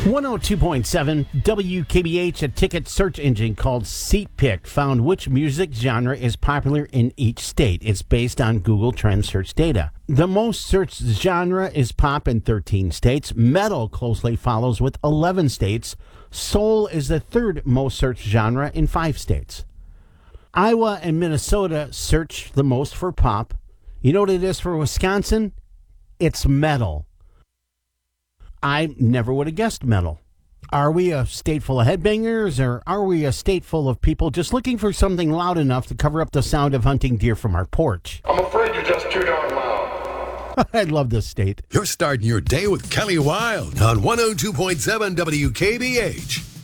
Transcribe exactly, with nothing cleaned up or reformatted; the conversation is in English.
one oh two point seven W K B H, a ticket search engine called SeatPick, found which music genre is popular in each state. It's based on Google Trend search data. The most searched genre is pop in thirteen states. Metal closely follows with eleven states. Soul is the third most searched genre in five states. Iowa and Minnesota search the most for pop. You know what it is for Wisconsin? It's metal. I never would have guessed metal. Are we a state full of headbangers, or are we a state full of people just looking for something loud enough to cover up the sound of hunting deer from our porch? I'm afraid you're just too darn loud. I love this state. You're starting your day with Kelly Wilde on one oh two point seven W K B H.